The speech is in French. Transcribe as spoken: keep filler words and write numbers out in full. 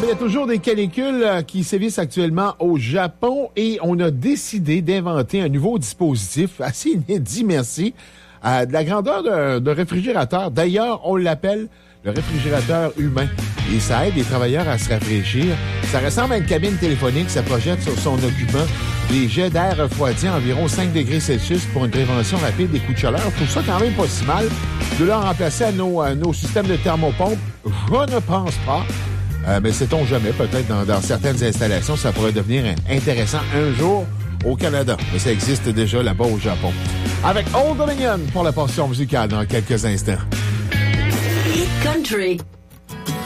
ben, il y a toujours des canicules euh, qui sévissent actuellement au Japon et on a décidé d'inventer un nouveau dispositif assez inédit, merci, euh, de la grandeur de, de réfrigérateur. D'ailleurs, on l'appelle le réfrigérateur humain. Et ça aide les travailleurs à se rafraîchir. Ça ressemble à une cabine téléphonique. Ça projette sur son occupant des jets d'air refroidi à environ cinq degrés Celsius pour une prévention rapide des coups de chaleur. Je trouve ça quand même pas si mal de le remplacer à nos, à nos systèmes de thermopompe. Je ne pense pas. Euh, mais sait-on jamais, peut-être dans, dans certaines installations, ça pourrait devenir intéressant un jour au Canada. Mais ça existe déjà là-bas au Japon. Avec Old Dominion pour la portion musicale dans quelques instants. Hit Country.